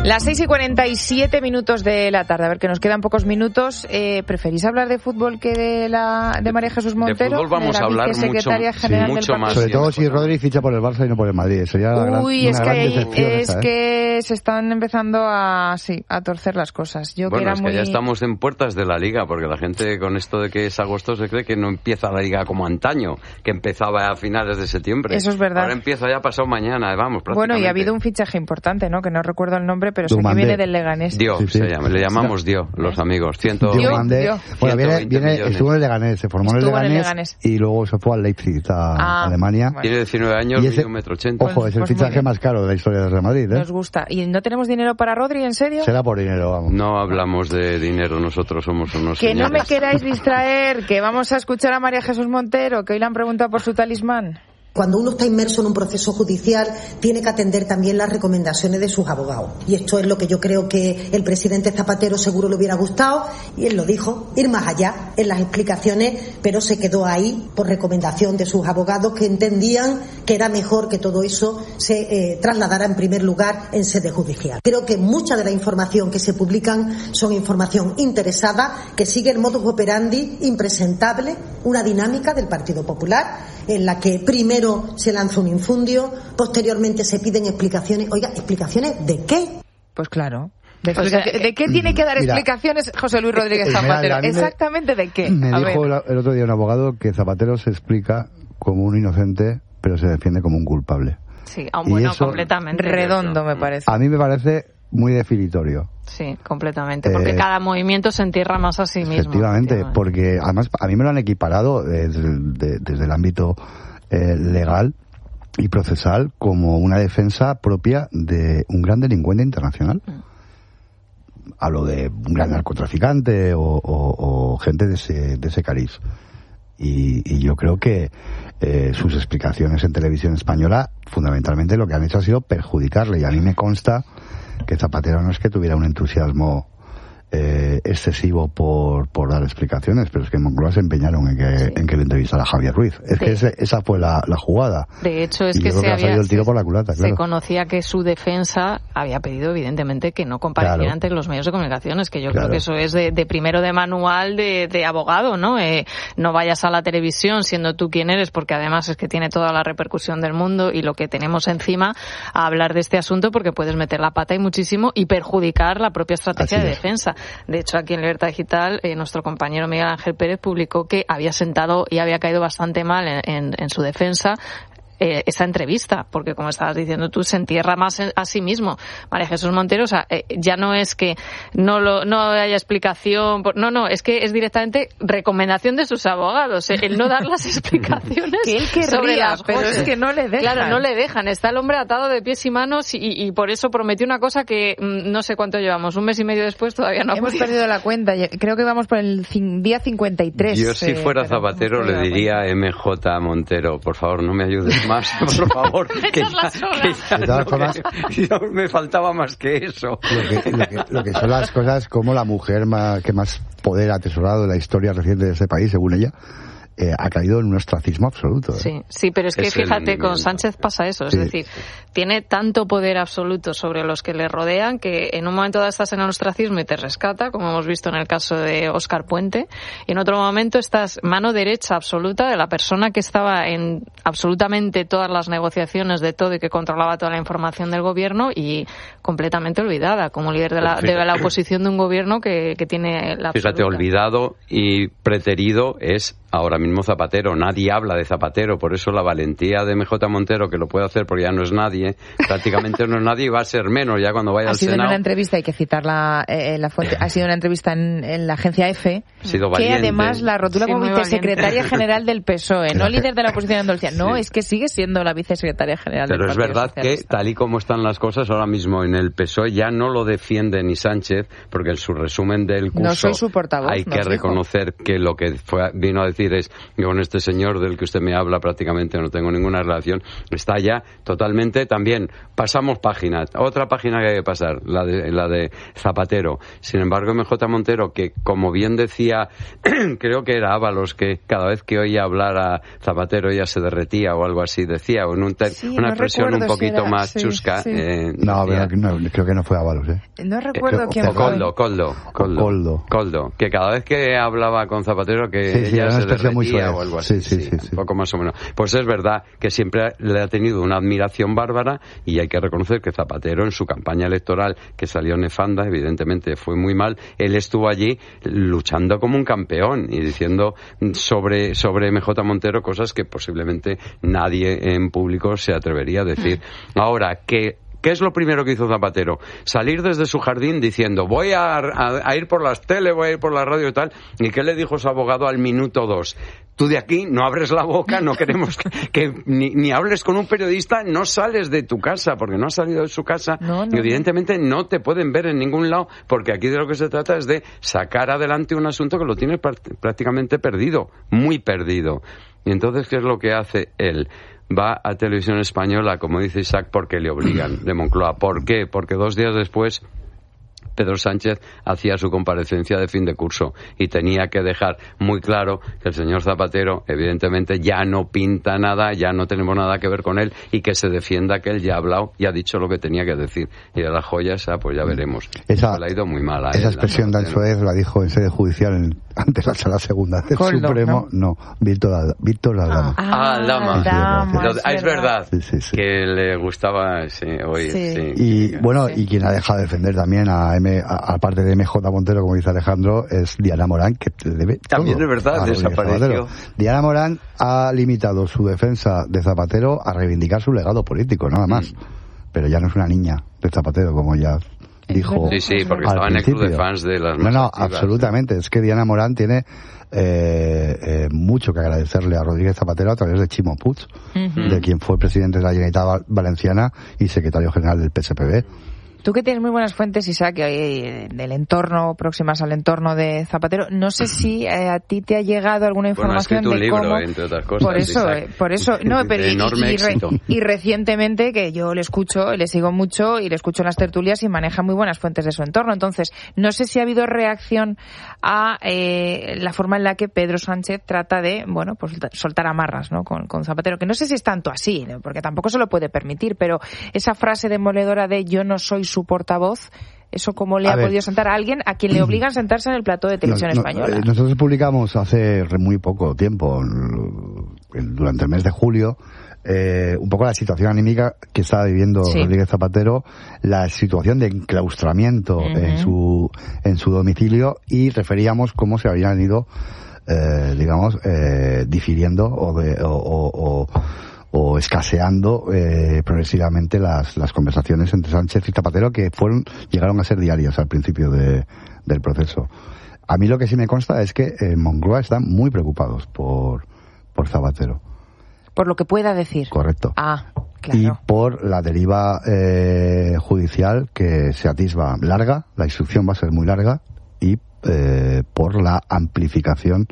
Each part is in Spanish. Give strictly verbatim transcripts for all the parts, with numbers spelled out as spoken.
Las seis y cuarenta y siete minutos de la tarde. A ver, que nos quedan pocos minutos. Eh, ¿Preferís hablar de fútbol que de la de María Jesús Montero? De fútbol vamos de la a hablar vicesecretaria mucho, general sí, mucho del más. Sobre todo si Rodri ficha por el Barça y no por el Madrid. Sería la gran, Uy, es una que gran ahí decepción es esa, ¿eh? que se están empezando a sí a torcer las cosas. Yo bueno, que era es que muy... ya estamos en puertas de la Liga, porque la gente con esto de que es agosto se cree que no empieza la Liga como antaño, que empezaba a finales de septiembre. Eso es verdad. Ahora empieza ya pasado mañana, vamos, prácticamente. Bueno, y ha habido un fichaje importante, ¿no? Que no recuerdo el nombre, pero sé que viene del Leganés. Dio, sí, sí. se llama, le llamamos Dio, los amigos. Ciento... Dio Mandé. Dio. Bueno, viene, viene, estuvo en el Leganés, se formó en el Leganés, en el Leganés y luego se fue al Leipzig, a ah, Alemania. Bueno. Tiene diecinueve años, y ese, mide un metro ochenta. Ojo, pues, es el pues fichaje más caro de la historia del Real Madrid, ¿eh? Nos gusta. ¿Y no tenemos dinero para Rodri, en serio? Será por dinero, vamos. No hablamos de dinero, nosotros somos unos Que señores. no me queráis distraer, que vamos a escuchar a María Jesús Montero, que hoy le han preguntado por su talismán. Cuando uno está inmerso en un proceso judicial, tiene que atender también las recomendaciones de sus abogados. Y esto es lo que yo creo que el presidente Zapatero seguro le hubiera gustado, y él lo dijo, ir más allá en las explicaciones, pero se quedó ahí por recomendación de sus abogados, que entendían que era mejor que todo eso se eh, trasladara en primer lugar en sede judicial. Creo que mucha de la información que se publican son información interesada, que sigue el modus operandi impresentable, una dinámica del Partido Popular, en la que primero se lanza un infundio, posteriormente se piden explicaciones. Oiga, ¿explicaciones de qué? Pues claro. ¿De, o sea, ¿de qué tiene que dar mira, explicaciones José Luis Rodríguez Zapatero? Mira, ¿Exactamente de qué? Me a dijo ver. el otro día un abogado que Zapatero se explica como un inocente, pero se defiende como un culpable. Sí, aún bueno, eso, completamente. Redondo, me parece. A mí me parece muy definitorio. Sí, completamente, porque eh, cada movimiento se entierra más a sí mismo. Efectivamente, porque además a mí me lo han equiparado desde, de, desde el ámbito eh, legal y procesal como una defensa propia de un gran delincuente internacional. Mm. Hablo de un gran narcotraficante o, o, o gente de ese, de ese cariz. Y, y yo creo que eh, sus explicaciones en televisión española fundamentalmente lo que han hecho ha sido perjudicarle, y a mí me consta que Zapatero no es que tuviera un entusiasmo eh, excesivo por, por dar explicaciones, pero es que en Moncloa se empeñaron en que, sí. en que le entrevistara a Javier Ruiz. Es sí. que ese, esa fue la, la jugada. De hecho, es y que yo creo se que había, ha salido el tiro por la culata, claro. Se conocía que su defensa había pedido, evidentemente, que no compareciera claro. ante los medios de comunicación. Es que yo claro. creo que eso es de, de primero de manual de, de abogado, ¿no? Eh, no vayas a la televisión siendo tú quien eres, porque además es que tiene toda la repercusión del mundo y lo que tenemos encima a hablar de este asunto, porque puedes meter la pata y muchísimo y perjudicar la propia estrategia Así de es. defensa. De hecho, aquí en Libertad Digital, eh, nuestro compañero Miguel Ángel Pérez publicó que había sentado y había caído bastante mal en, en, en su defensa eh, esa entrevista, porque como estabas diciendo tú, se entierra más a sí mismo. María Jesús Montero, o sea, eh, ya no es que no lo, no haya explicación, por, no, no, es que es directamente recomendación de sus abogados, eh, el no dar las explicaciones que él querría, sobre las pero cosas. Es que no le dejan. Claro, no le dejan, está el hombre atado de pies y manos y, y por eso prometió una cosa que mmm, no sé cuánto llevamos, un mes y medio después todavía no hemos podido. perdido la cuenta, creo que vamos por el día cincuenta y tres. Yo si fuera eh, Zapatero le diría a M J Montero, por favor no me ayudes más, por favor, que ya, que ya, de todas no, formas, que ya me faltaba más que eso. Lo que, lo que, lo que son las cosas, como la mujer más, que más poder ha atesorado en la historia reciente de ese país, según ella, Eh, ha caído en un ostracismo absoluto. ¿eh? Sí, sí, pero es que es fíjate, el, con Sánchez pasa eso, es sí. decir, tiene tanto poder absoluto sobre los que le rodean que en un momento dado estás en el ostracismo y te rescata, como hemos visto en el caso de Óscar Puente, y en otro momento estás mano derecha absoluta de la persona que estaba en absolutamente todas las negociaciones de todo y que controlaba toda la información del gobierno y completamente olvidada como líder de la, de la oposición de un gobierno que, que tiene la Fíjate, absoluta. olvidado y preterido es ahora mismo Zapatero. Nadie habla de Zapatero, por eso la valentía de M J Montero, que lo puede hacer porque ya no es nadie, prácticamente no es nadie y va a ser menos ya cuando vaya ha al sido Senado. En una entrevista, hay que citar la, eh, la fuente, ha sido una entrevista en, en la agencia EFE, ha sido que valiente. además la rotula sí, como vicesecretaria valiente. general del P S O E, no líder de la oposición de Andalucía, no, sí. es que sigue siendo la vicesecretaria general Pero del Partido Pero es verdad Socialista. que tal y como están las cosas ahora mismo en el P S O E ya no lo defiende ni Sánchez, porque en su resumen del curso no soy su portavoz, hay que no reconocer que lo que fue, vino a decir decir es, con este señor del que usted me habla prácticamente no tengo ninguna relación, está ya totalmente también, pasamos páginas, otra página que hay que pasar, la de, la de Zapatero. Sin embargo, M J Montero, que como bien decía, creo que era Ábalos, que cada vez que oía hablar a Zapatero ya se derretía o algo así, decía, o en un te- sí, una no expresión un poquito si era, más sí, chusca. Sí. Eh, no, decía, pero no, creo que no fue Ábalos, ¿eh? No recuerdo Eh, quién o fue. Coldo, Coldo, Coldo, Coldo. Coldo, que cada vez que hablaba con Zapatero que Sí, sí, ella era una se expresión muy derretía suave. o algo así, Sí, sí, sí, sí, sí. un poco más o menos. Pues es verdad que siempre le ha tenido una admiración bárbara y hay que reconocer que Zapatero en su campaña electoral, que salió nefanda, evidentemente fue muy mal, él estuvo allí luchando como un campeón y diciendo sobre, sobre M J Montero cosas que posiblemente nadie en público se atrevería a decir. Ahora, que ¿qué es lo primero que hizo Zapatero? Salir desde su jardín diciendo voy a, a, a ir por las tele, voy a ir por la radio y tal. ¿Y qué le dijo su abogado al minuto dos? Tú de aquí no abres la boca, no queremos que, que ni, ni hables con un periodista, no sales de tu casa, porque no has salido de su casa. No, no, y evidentemente no. no te pueden ver en ningún lado, porque aquí de lo que se trata es de sacar adelante un asunto que lo tienes prácticamente perdido, muy perdido. Y entonces, ¿qué es lo que hace él? Va a Televisión Española, como dice Isaac, porque le obligan, de Moncloa. ¿Por qué? Porque dos días después Pedro Sánchez hacía su comparecencia de fin de curso y tenía que dejar muy claro que el señor Zapatero evidentemente ya no pinta nada, ya no tenemos nada que ver con él y que se defienda que él ya ha hablado y ha dicho lo que tenía que decir. Y de la joya esa, pues ya veremos. Esa, le ha ido muy mal a esa él, expresión tan suave la dijo en sede judicial en, ante la sala segunda del Coldo, Supremo. No, no Víctor, Víctor Aldama. Ah, Aldama. Aldama, es, es verdad sí, sí, sí. que le gustaba sí, oír. Sí. Sí. Y bueno, Sí. y quien ha dejado de defender también a M, a- aparte de M J Montero, como dice Alejandro, es Diana Morán, que le debe También todo es verdad, a Rodríguez desapareció. Zapatero. Diana Morán ha limitado su defensa de Zapatero a reivindicar su legado político, nada más. Mm. Pero ya no es una niña de Zapatero, como ya dijo. Sí, sí, porque al estaba en el club de principio. fans de las No, más no, activas. absolutamente. Es que Diana Morán tiene eh, eh, mucho que agradecerle a Rodríguez Zapatero a través de Chimo Puig, Ujú. de quien fue presidente de la Generalitat Val- Valenciana y secretario general del P S P B. Tú que tienes muy buenas fuentes, Isaac, eh, del entorno, próximas al entorno de Zapatero, no sé si eh, a ti te ha llegado alguna Bueno, ha información escrito un de libro, cómo... entre otras cosas. Por eso, Isaac. eh, por eso, no, pero De y, enorme y re- éxito. y recientemente, que yo le escucho, le sigo mucho y le escucho en las tertulias y maneja muy buenas fuentes de su entorno. Entonces, no sé si ha habido reacción a eh, la forma en la que Pedro Sánchez trata de, bueno, pues soltar amarras, ¿no? Con, con Zapatero, que no sé si es tanto así, ¿no? Porque tampoco se lo puede permitir, pero esa frase demoledora de yo no soy su portavoz, ¿eso cómo le A ha ver. podido sentar a alguien a quien le obligan a sentarse en el plató de Televisión No, no, Española? eh, nosotros publicamos hace re- muy poco tiempo, l- durante el mes de julio, eh, un poco la situación anímica que estaba viviendo Sí. Rodríguez Zapatero, la situación de enclaustramiento Ujú. en su en su domicilio, y referíamos cómo se habían ido, eh, digamos, eh, difiriendo o, de, o, o, o o escaseando eh, progresivamente las, las conversaciones entre Sánchez y Zapatero, que fueron llegaron a ser diarias al principio de, del proceso. A mí lo que sí me consta es que en Moncloa están muy preocupados por, por Zapatero. Por lo que pueda decir. Correcto. Ah, Y claro. por la deriva eh, judicial que se atisba larga, la instrucción va a ser muy larga, y eh, por la amplificación,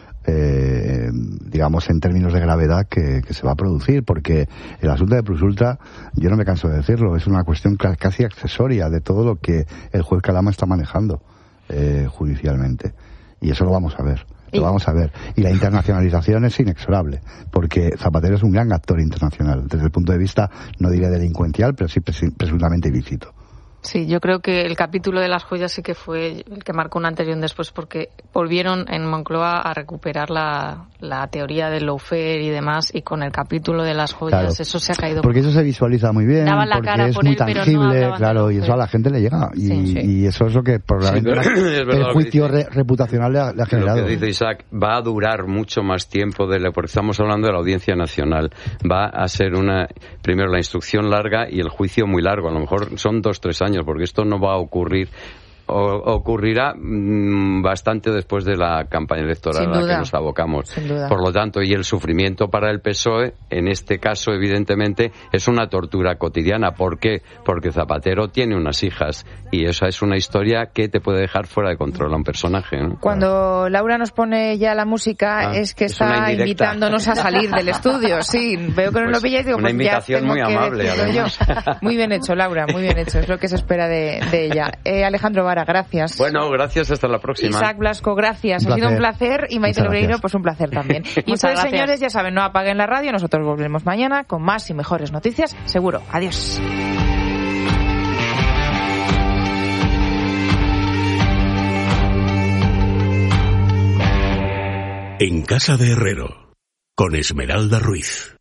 eh, digamos, en términos de gravedad que, que se va a producir, porque el asunto de Plus Ultra, yo no me canso de decirlo, es una cuestión ca- casi accesoria de todo lo que el juez Calama está manejando eh, judicialmente. Y eso lo vamos a ver. Lo Y- vamos a ver. Y la internacionalización es inexorable, porque Zapatero es un gran actor internacional, desde el punto de vista, no diré delincuencial, pero sí presu- presuntamente ilícito. Sí, yo creo que el capítulo de las joyas sí que fue el que marcó un antes y un después, porque volvieron en Moncloa a recuperar la, la teoría del lawfare y demás, y con el capítulo de las joyas Claro. eso se ha caído. Porque eso se visualiza muy bien, Daban la porque cara es por muy él, pero no tangible, hablaban claro, de y lo eso a que- la gente le llega. Y, Sí, sí. y eso es lo que probablemente Sí, pero es verdad el lo que juicio dice. re- reputacional le ha, le ha Lo generado. que dice Isaac, va a durar mucho más tiempo, de la, porque estamos hablando de la Audiencia Nacional. Va a ser una, primero la instrucción larga y el juicio muy largo. A lo mejor son dos, tres años, porque esto no va a ocurrir o, ocurrirá mmm, bastante después de la campaña electoral a la que nos abocamos. Por lo tanto, y el sufrimiento para el P S O E, en este caso, evidentemente, es una tortura cotidiana. ¿Por qué? Porque Zapatero tiene unas hijas y esa es una historia que te puede dejar fuera de control a un personaje, ¿no? Cuando Laura nos pone ya la música, ah, es que es está invitándonos a salir del estudio. Sí, veo que no pues lo pilláis y digo, una pues invitación ya tengo muy que amable, yo. Muy bien hecho, Laura, muy bien hecho. Es lo que se espera de, de ella. Eh, Alejandro Vara, gracias. Bueno, gracias, hasta la próxima. Isaac Blasco, gracias. Ha sido un placer. Y Maite Lebreiro, pues un placer también. Y ustedes, señores, ya saben, no apaguen la radio. Nosotros volvemos mañana con más y mejores noticias, seguro. Adiós. En Casa de Herrero, con Esmeralda Ruiz.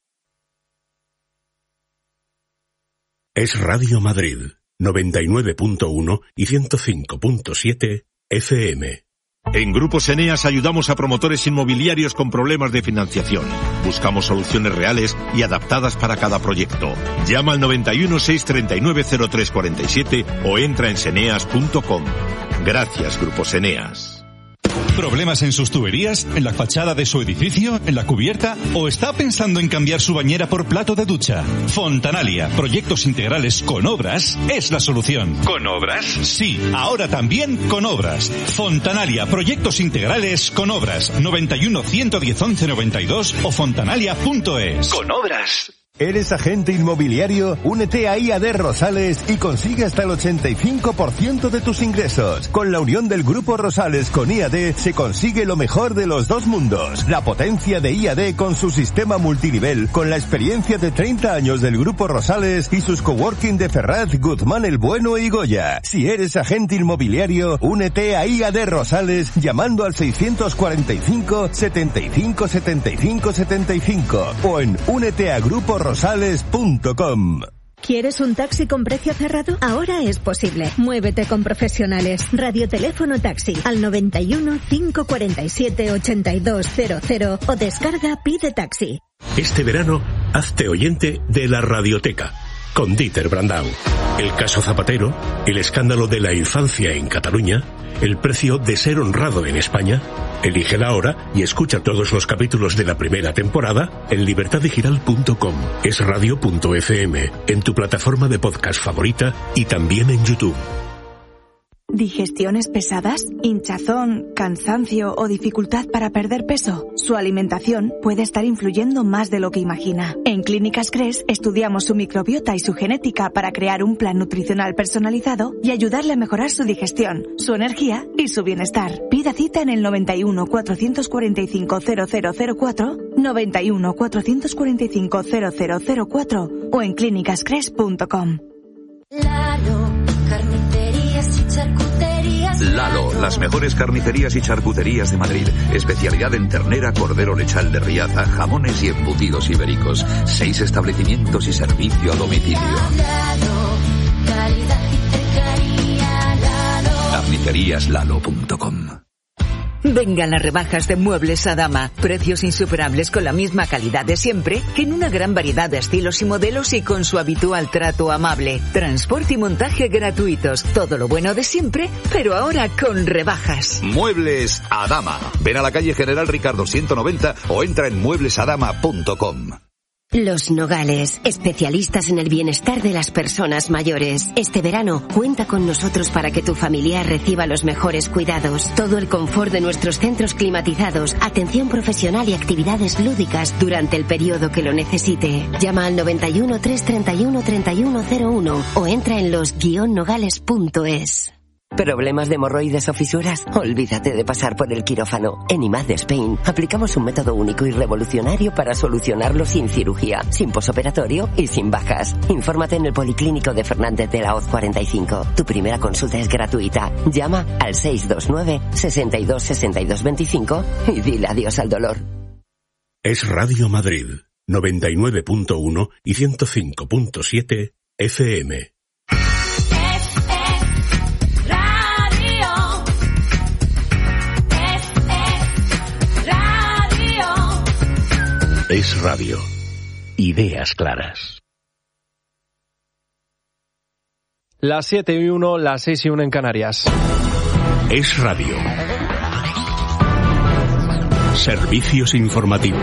Es Radio Madrid, noventa y nueve punto uno y ciento cinco punto siete F M. En Grupos Eneas ayudamos a promotores inmobiliarios con problemas de financiación. Buscamos soluciones reales y adaptadas para cada proyecto. Llama al noventa y uno, seiscientos treinta y nueve, cero tres cuarenta y siete o entra en seneas punto com. Gracias, Grupos Eneas. ¿Problemas en sus tuberías? ¿En la fachada de su edificio? ¿En la cubierta? ¿O está pensando en cambiar su bañera por plato de ducha? Fontanalia, proyectos integrales con obras, es la solución. ¿Con obras? Sí, ahora también con obras. Fontanalia, proyectos integrales con obras. noventa y uno, ciento diez, once noventa y dos o fontanalia punto es. Con obras. ¿Eres agente inmobiliario? Únete a I A D Rosales y consigue hasta el ochenta y cinco por ciento de tus ingresos. Con la unión del Grupo Rosales con I A D se consigue lo mejor de los dos mundos. La potencia de I A D con su sistema multinivel, con la experiencia de treinta años del Grupo Rosales y sus coworking de Ferraz, Guzmán el Bueno y Goya. Si eres agente inmobiliario, únete a I A D Rosales llamando al seiscientos cuarenta y cinco, setenta y cinco, setenta y cinco, setenta y cinco o en únete a grupo rosales punto com. ¿Quieres un taxi con precio cerrado? Ahora es posible. Muévete con profesionales. Radioteléfono taxi al noventa y uno, cinco cuarenta y siete, ochenta y dos cero cero o descarga Pide Taxi. Este verano, hazte oyente de la Radioteca con Dieter Brandau. El caso Zapatero, el escándalo de la infancia en Cataluña, el precio de ser honrado en España. Elige ahora y escucha todos los capítulos de la primera temporada en libertad digital punto com, es radio punto f m, en tu plataforma de podcast favorita y también en YouTube. ¿Digestiones pesadas? ¿Hinchazón, cansancio o dificultad para perder peso? Su alimentación puede estar influyendo más de lo que imagina. En Clínicas Cres estudiamos su microbiota y su genética para crear un plan nutricional personalizado y ayudarle a mejorar su digestión, su energía y su bienestar. Pida cita en el noventa y uno, cuatrocientos cuarenta y cinco, cero cero cero cuatro, noventa y uno, cuatrocientos cuarenta y cinco, cero cero cero cuatro o en clínicas cres punto com. Lalo, las mejores carnicerías y charcuterías de Madrid. Especialidad en ternera, cordero lechal de Riaza, jamones y embutidos ibéricos. Seis establecimientos y servicio a domicilio. carnicerías lalo punto com. Vengan las rebajas de Muebles Adama. Precios insuperables con la misma calidad de siempre, que en una gran variedad de estilos y modelos y con su habitual trato amable. Transporte y montaje gratuitos. Todo lo bueno de siempre, pero ahora con rebajas. Muebles Adama. Ven a la calle General Ricardo ciento noventa o entra en muebles adama punto com. Los Nogales, especialistas en el bienestar de las personas mayores. Este verano, cuenta con nosotros para que tu familiar reciba los mejores cuidados. Todo el confort de nuestros centros climatizados, atención profesional y actividades lúdicas durante el periodo que lo necesite. Llama al noventa y uno, trescientos treinta y uno, treinta y uno cero uno o entra en los guion nogales punto es. ¿Problemas de hemorroides o fisuras? Olvídate de pasar por el quirófano. En I M A D Spain aplicamos un método único y revolucionario para solucionarlo sin cirugía, sin posoperatorio y sin bajas. Infórmate en el Policlínico de Fernández de la Hoz cuarenta y cinco. Tu primera consulta es gratuita. Llama al seis dos nueve, sesenta y dos, sesenta y dos veinticinco y dile adiós al dolor. Es Radio Madrid, noventa y nueve punto uno y ciento cinco punto siete F M. Es radio. Ideas claras. Las siete y uno, las seis y uno en Canarias. Es Radio. Servicios informativos.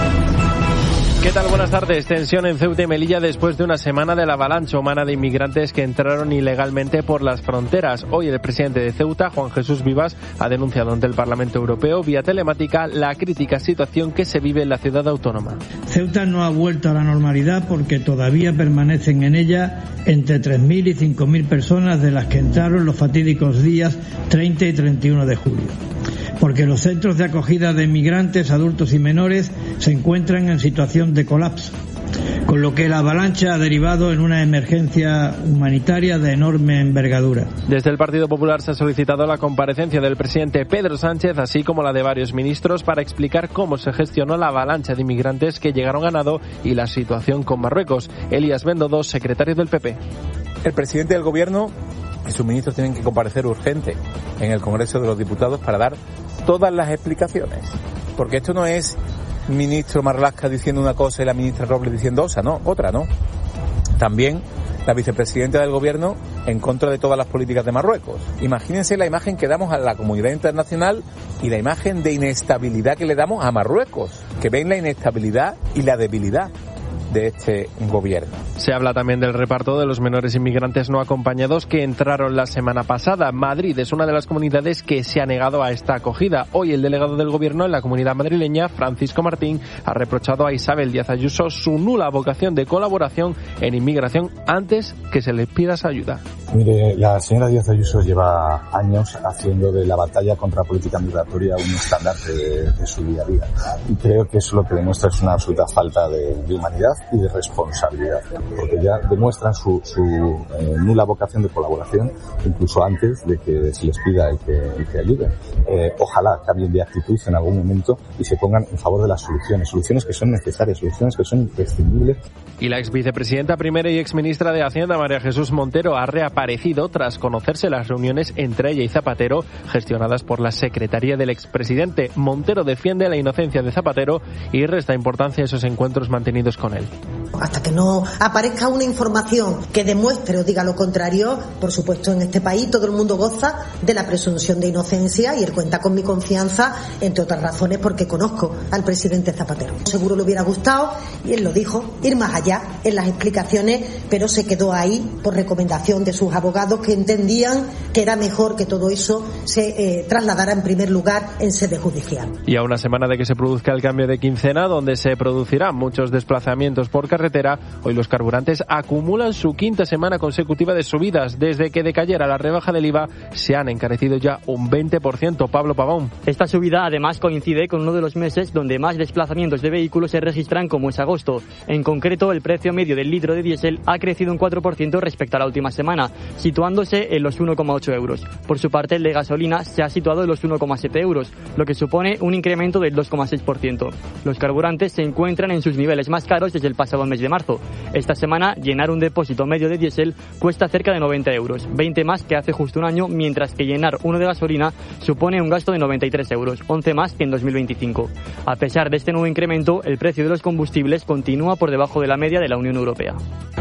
¿Qué tal? Buenas tardes. Tensión en Ceuta y Melilla después de una semana de la avalancha humana de inmigrantes que entraron ilegalmente por las fronteras. Hoy el presidente de Ceuta, Juan Jesús Vivas, ha denunciado ante el Parlamento Europeo vía telemática la crítica situación que se vive en la ciudad autónoma. Ceuta no ha vuelto a la normalidad porque todavía permanecen en ella entre tres mil y cinco mil personas de las que entraron los fatídicos días treinta y treinta y uno de julio. Porque los centros de acogida de inmigrantes, adultos y menores se encuentran en situación de colapso, con lo que la avalancha ha derivado en una emergencia humanitaria de enorme envergadura. Desde el Partido Popular se ha solicitado la comparecencia del presidente Pedro Sánchez, así como la de varios ministros, para explicar cómo se gestionó la avalancha de inmigrantes que llegaron a nado y la situación con Marruecos. Elías Bendodo, secretario del P P. El presidente del Gobierno y sus ministros tienen que comparecer urgente en el Congreso de los Diputados para dar todas las explicaciones, porque esto no es ministro Marlaska diciendo una cosa y la ministra Robles diciendo otra, no, otra, no. También la vicepresidenta del Gobierno en contra de todas las políticas de Marruecos. Imagínense la imagen que damos a la comunidad internacional y la imagen de inestabilidad que le damos a Marruecos, que ven la inestabilidad y la debilidad de este gobierno. Se habla también del reparto de los menores inmigrantes no acompañados que entraron la semana pasada. Madrid es una de las comunidades que se ha negado a esta acogida. Hoy el delegado del gobierno en la comunidad madrileña, Francisco Martín, ha reprochado a Isabel Díaz Ayuso su nula vocación de colaboración en inmigración antes que se les pida esa ayuda. Mire, la señora Díaz Ayuso lleva años haciendo de la batalla contra la política migratoria un estandarte de, de su día a día. Y creo que eso lo que demuestra es una absoluta falta de, de humanidad y de responsabilidad, porque ya demuestran su, su eh, nula vocación de colaboración incluso antes de que se les pida el que, el que ayuden. Eh, ojalá cambien de actitud en algún momento y se pongan en favor de las soluciones, soluciones que son necesarias, soluciones que son imprescindibles. Y la ex vicepresidenta primera y ex ministra de Hacienda, María Jesús Montero, ha reaparecido tras conocerse las reuniones entre ella y Zapatero gestionadas por la secretaría del expresidente. Montero defiende la inocencia de Zapatero y resta importancia a esos encuentros mantenidos con él. Hasta que no aparezca una información que demuestre o diga lo contrario, por supuesto en este país todo el mundo goza de la presunción de inocencia y él cuenta con mi confianza, entre otras razones porque conozco al presidente Zapatero. Seguro le hubiera gustado, y él lo dijo, ir más allá en las explicaciones, pero se quedó ahí por recomendación de sus abogados que entendían que era mejor que todo eso se eh, trasladara en primer lugar en sede judicial. Y a una semana de que se produzca el cambio de quincena, donde se producirán muchos desplazamientos por carretera, hoy los carburantes acumulan su quinta semana consecutiva de subidas. Desde que decayera la rebaja del I V A se han encarecido ya un veinte por ciento. Pablo Pavón. Esta subida además coincide con uno de los meses donde más desplazamientos de vehículos se registran, como es agosto. En concreto, el precio medio del litro de diésel ha crecido un cuatro por ciento respecto a la última semana, situándose en los uno coma ocho euros. Por su parte, el de gasolina se ha situado en los uno coma siete euros, lo que supone un incremento del dos coma seis por ciento. Los carburantes se encuentran en sus niveles más caros desde el pasado mes de marzo. Esta semana, llenar un depósito medio de diésel cuesta cerca de noventa euros, veinte más que hace justo un año, mientras que llenar uno de gasolina supone un gasto de noventa y tres euros, once más que en dos mil veinticinco. A pesar de este nuevo incremento, el precio de los combustibles continúa por debajo de la media de la Unión Europea.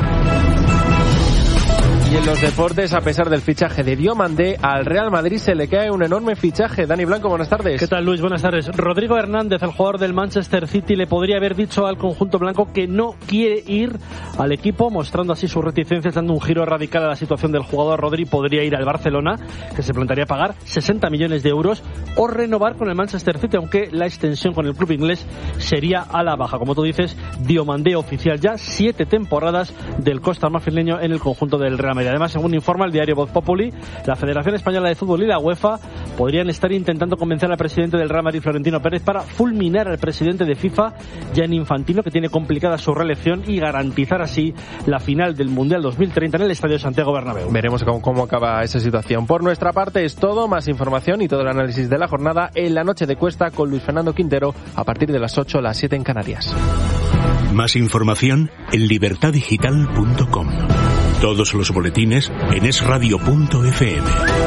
Y en los deportes, a pesar del fichaje de Diomandé, al Real Madrid se le cae un enorme fichaje. Dani Blanco, buenas tardes. ¿Qué tal, Luis? Buenas tardes. Rodrigo Hernández, el jugador del Manchester City, le podría haber dicho al conjunto blanco que no quiere ir al equipo, mostrando así sus reticencias, dando un giro radical a la situación del jugador. Rodri podría ir al Barcelona, que se plantearía pagar sesenta millones de euros, o renovar con el Manchester City, aunque la extensión con el club inglés sería a la baja. Como tú dices, Diomandé oficial ya, siete temporadas del costa marfileño en el conjunto del Real Madrid. Además, según informa el diario Voz Populi, la Federación Española de Fútbol y la UEFA podrían estar intentando convencer al presidente del Real Madrid, Florentino Pérez, para fulminar al presidente de FIFA, Gianni Infantino, que tiene complicada su reelección, y garantizar así la final del Mundial dos mil treinta en el Estadio Santiago Bernabéu. Veremos cómo, cómo acaba esa situación. Por nuestra parte es todo. Más información y todo el análisis de la jornada en La Noche de Cuesta con Luis Fernando Quintero a partir de las ocho, las siete en Canarias. Más información en libertad digital punto com. Todos los boletines en es radio punto efe eme.